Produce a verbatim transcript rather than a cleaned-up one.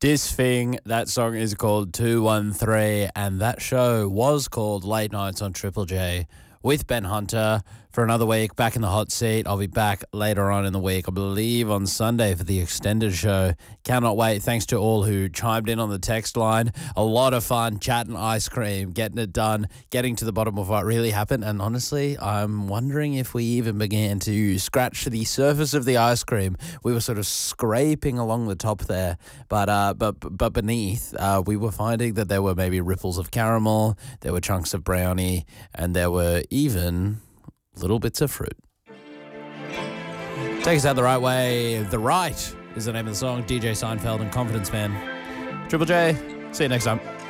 This thing, that song is called two one three, and that show was called Late Nights on Triple J with Ben Hunter for another week. Back in the hot seat. I'll be back later on in the week, I believe on Sunday for the extended show. Cannot wait. Thanks to all who chimed in on the text line. A lot of fun chatting ice cream, getting it done, getting to the bottom of what really happened. And honestly, I'm wondering if we even began to scratch the surface of the ice cream. We were sort of scraping along the top there, but uh, but but beneath, uh, we were finding that there were maybe ripples of caramel, there were chunks of brownie, and there were even little bits of fruit. Take us out the right way. The Right is the name of the song. D J Seinfeld and Confidence Man. Triple J. See you next time.